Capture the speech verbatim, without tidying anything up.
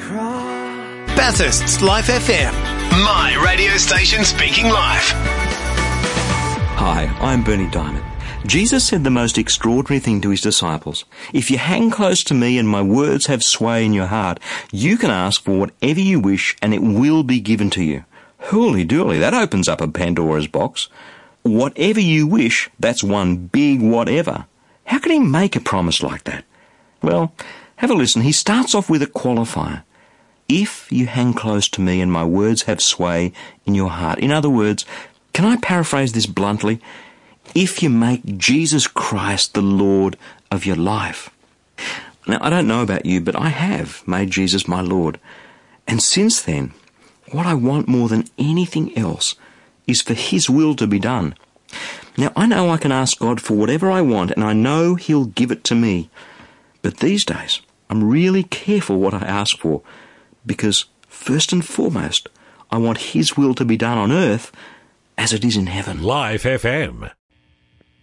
Bathurst's Life F M. My radio station speaking life. Hi, I'm Bernie Diamond. Jesus said the most extraordinary thing to his disciples. If you hang close to me and my words have sway in your heart, you can ask for whatever you wish and it will be given to you. Holy dooly, that opens up a Pandora's box. Whatever you wish, that's one big whatever. How can he make a promise like that? Well, have a listen. He starts off with a qualifier. If you hang close to me and my words have sway in your heart. In other words, can I paraphrase this bluntly? If you make Jesus Christ the Lord of your life. Now, I don't know about you, but I have made Jesus my Lord. And since then, what I want more than anything else is for his will to be done. Now, I know I can ask God for whatever I want, and I know he'll give it to me. But these days, I'm really careful what I ask for, because first and foremost, I want his will to be done on earth as it is in heaven. Life F M.